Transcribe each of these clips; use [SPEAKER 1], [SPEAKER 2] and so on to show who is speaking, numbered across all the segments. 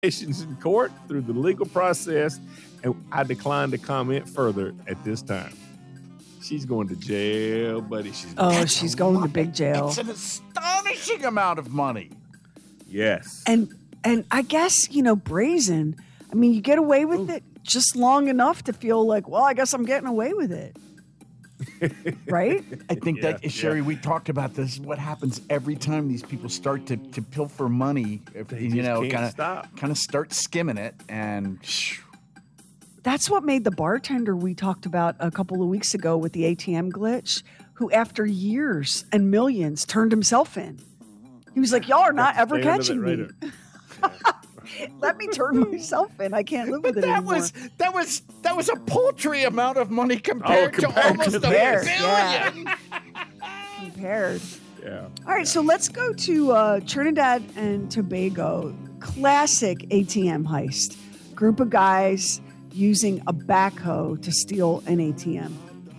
[SPEAKER 1] in court through the legal process, and I decline to comment further at this time. She's going to jail, buddy.
[SPEAKER 2] She's going to big jail.
[SPEAKER 3] It's an astonishing amount of money.
[SPEAKER 1] Yes.
[SPEAKER 2] And I guess, brazen. I mean, you get away with it just long enough to feel like, well, I guess I'm getting away with it. Right?
[SPEAKER 3] I think Sherry, we talked about this. What happens every time these people start to pilfer money? Kind of start skimming it, and
[SPEAKER 2] that's what made the bartender we talked about a couple of weeks ago with the ATM glitch, who after years and millions turned himself in. He was like, y'all are not ever catching me. Let me turn myself in. I can't live with it anymore.
[SPEAKER 3] That was a paltry amount of money compared to almost $1 billion.
[SPEAKER 2] Yeah. Compared.
[SPEAKER 1] Yeah.
[SPEAKER 2] All right, so let's go to Trinidad and Tobago. Classic ATM heist. Group of guys using a backhoe to steal an ATM.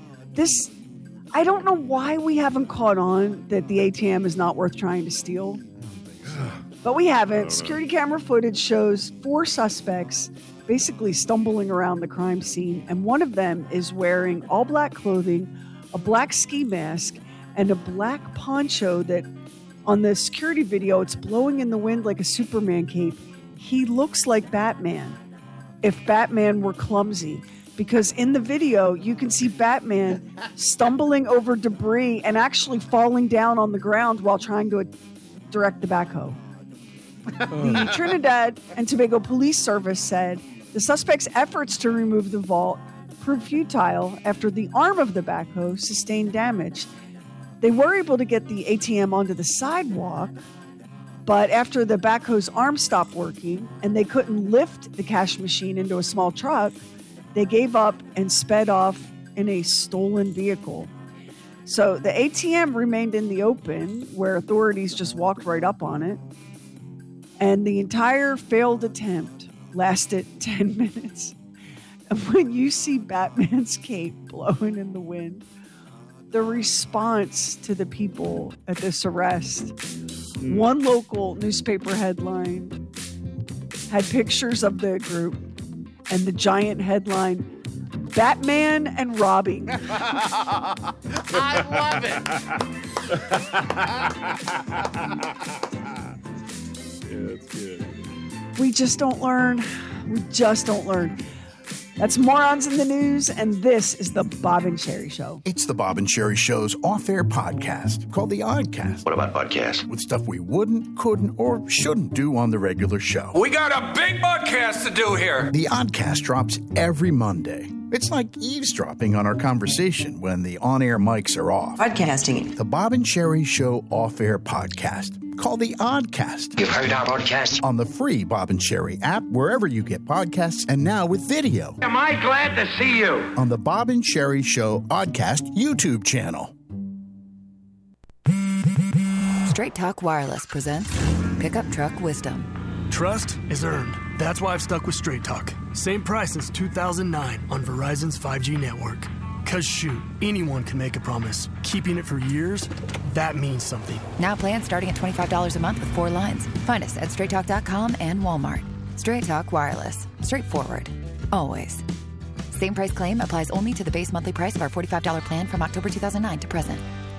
[SPEAKER 2] I don't know why we haven't caught on that the ATM is not worth trying to steal. But we haven't. Security camera footage shows 4 suspects basically stumbling around the crime scene, and one of them is wearing all black clothing, a black ski mask, and a black poncho that on the security video, it's blowing in the wind like a Superman cape. He looks like Batman if Batman were clumsy, because in the video, you can see Batman stumbling over debris and actually falling down on the ground while trying to direct the backhoe. The Trinidad and Tobago Police Service said the suspect's efforts to remove the vault proved futile after the arm of the backhoe sustained damage. They were able to get the ATM onto the sidewalk, but after the backhoe's arm stopped working and they couldn't lift the cash machine into a small truck, they gave up and sped off in a stolen vehicle. So the ATM remained in the open, where authorities just walked right up on it. And the entire failed attempt lasted 10 minutes. And when you see Batman's cape blowing in the wind, the response to the people at this arrest, one local newspaper headline had pictures of the group and the giant headline, Batman and robbing.
[SPEAKER 3] I love it.
[SPEAKER 1] Yeah, that's good.
[SPEAKER 2] We just don't learn. That's Morons in the News, and this is the Bob and Sherry Show.
[SPEAKER 4] It's the Bob and Sherry Show's off-air podcast called The Oddcast.
[SPEAKER 5] What about podcasts?
[SPEAKER 4] With stuff we wouldn't, couldn't, or shouldn't do on the regular show.
[SPEAKER 5] We got a big podcast to do here.
[SPEAKER 4] The Oddcast drops every Monday. It's like eavesdropping on our conversation when the on-air mics are off.
[SPEAKER 6] Podcasting.
[SPEAKER 4] The Bob and Sherry Show off-air podcast called The Oddcast.
[SPEAKER 5] You've heard our podcast?
[SPEAKER 4] On the free Bob and Sherry app, wherever you get podcasts, and now with video.
[SPEAKER 5] Am I glad to see you?
[SPEAKER 4] On the Bob and Sherry Show Oddcast YouTube channel.
[SPEAKER 7] Straight Talk Wireless presents Pickup Truck Wisdom.
[SPEAKER 8] Trust is earned. That's why I've stuck with Straight Talk. Same price since 2009 on Verizon's 5G network. Cause shoot, anyone can make a promise. Keeping it for years, that means something.
[SPEAKER 7] Now plans starting at $25 a month with 4 lines. Find us at straighttalk.com and Walmart. Straight Talk Wireless. Straightforward. Always. Same price claim applies only to the base monthly price of our $45 plan from October 2009 to present.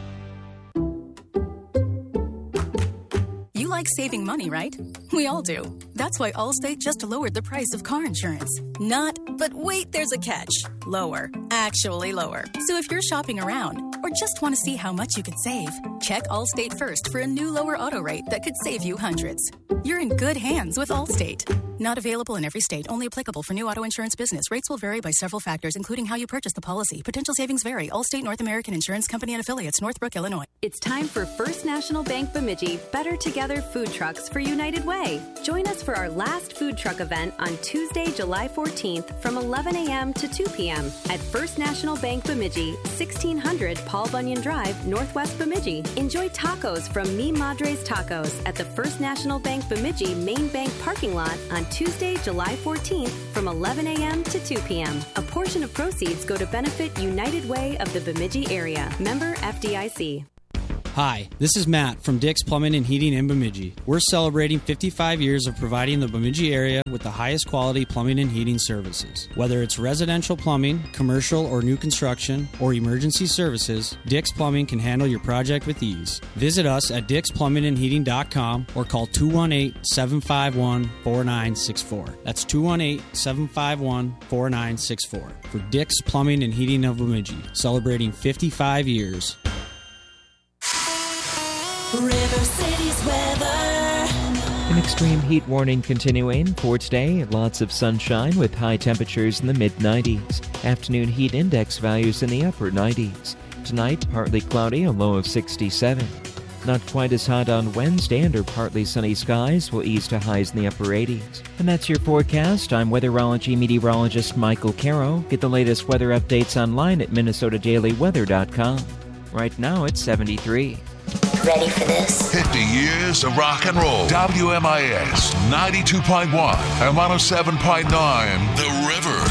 [SPEAKER 9] You like saving money, right? We all do. That's why Allstate just lowered the price of car insurance. Not, but wait, there's a catch. Lower. Actually lower. So if you're shopping around or just want to see how much you could save, check Allstate first for a new lower auto rate that could save you hundreds. You're in good hands with Allstate. Not available in every state. Only applicable for new auto insurance business. Rates will vary by several factors, including how you purchase the policy. Potential savings vary. Allstate North American Insurance Company and Affiliates, Northbrook, Illinois.
[SPEAKER 10] It's time for First National Bank Bemidji Better Together Food Trucks for United Way. Join us for our last food truck event on Tuesday, July 14th from 11 a.m. to 2 p.m. at First National Bank Bemidji, 1600 Paul Bunyan Drive, Northwest Bemidji. Enjoy tacos from Mi Madre's Tacos at the First National Bank Bemidji Main Bank parking lot on Tuesday, July 14th from 11 a.m. to 2 p.m. A portion of proceeds go to benefit United Way of the Bemidji area. Member FDIC.
[SPEAKER 6] Hi, this is Matt from Dick's Plumbing and Heating in Bemidji. We're celebrating 55 years of providing the Bemidji area with the highest quality plumbing and heating services. Whether it's residential plumbing, commercial or new construction, or emergency services, Dick's Plumbing can handle your project with ease. Visit us at dicksplumbingandheating.com or call 218-751-4964. That's 218-751-4964 for Dick's Plumbing and Heating of Bemidji, celebrating 55 years.
[SPEAKER 11] River City's weather.
[SPEAKER 12] An extreme heat warning continuing for today. Lots of sunshine with high temperatures in the mid-90s. Afternoon heat index values in the upper 90s. Tonight, partly cloudy, a low of 67. Not quite as hot on Wednesday, under partly sunny skies will ease to highs in the upper 80s. And that's your forecast. I'm weatherology meteorologist Michael Caro. Get the latest weather updates online at minnesotadailyweather.com. Right now, it's 73.
[SPEAKER 11] Ready for this?
[SPEAKER 13] 50 years of rock and roll. WMIS 92.1 and 107.9 The River.